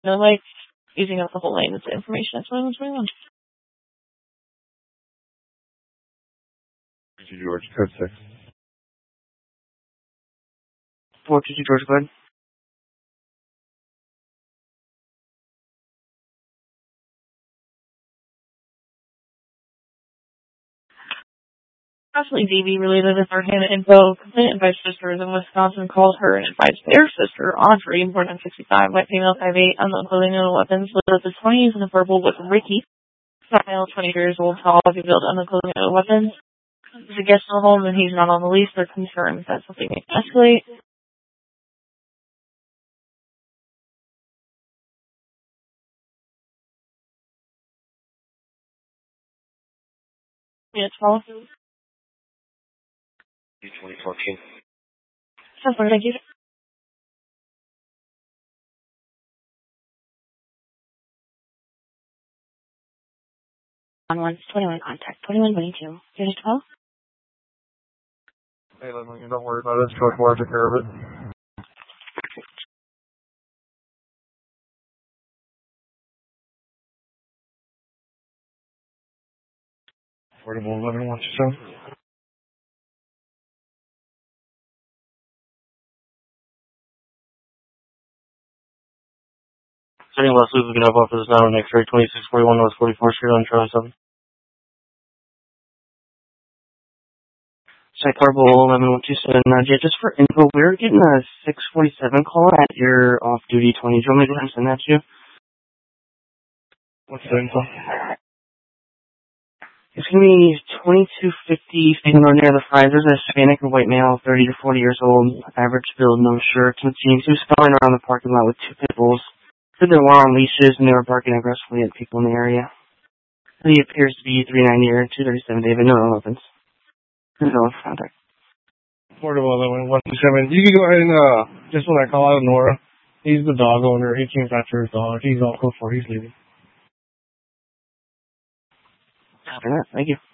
No, like, using up the whole lane with the information. That's what was going on. George, code 6. 422 George, go ahead. Possibly DB related authoritative info. Complainant advised sisters in Wisconsin called her and advised their sister, Audrey, born in 65, white female, 5'8", unknown clothing and weapons, lived with the 20s and a verbal with Ricky, male, 20 years old, tall, built, unknown clothing and weapons. There's a guest in the home and he's not on the lease. They're concerned that something may escalate. Yeah, 12. 2014. Sounds good, thank you. On 21 contact, 2122. Here's 12. Hey, Leslie, don't worry about it. It's Coach Moore took care of it. Affordable 11127. Setting Leslie, we can have officers now in X-ray 2641 North 44th Street on Charlie 7. Check Carbol 11127. Yeah, just for info, we're getting a 647 call at your off-duty 20. Do you want me to go ahead and send that to you? What's the info? It's going to be 2250 Stephen Road near the Fries. There's a Hispanic and white male, 30 to 40 years old, average build, no shirt. He was spelling around the parking lot with 2 pit bulls. Said they were on leashes and they were barking aggressively at people in the area. He appears to be 390 or 237 David. No weapons. No contact. Affordable 11127. You can go ahead and, just when I call out Nora, he's the dog owner. He came after his dog. He's all code 4. He's leaving. Thank you.